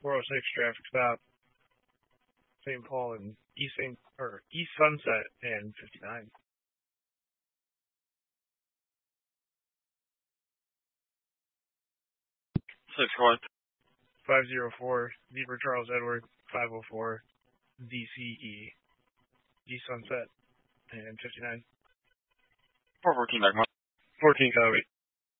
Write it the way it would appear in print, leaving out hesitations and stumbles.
406 traffic stop. St. Paul and East Sunset and 59. 6-1. 504, Beaver Charles Edward, 504, DCE, East Sunset, and 59. 414 back. 14 copy.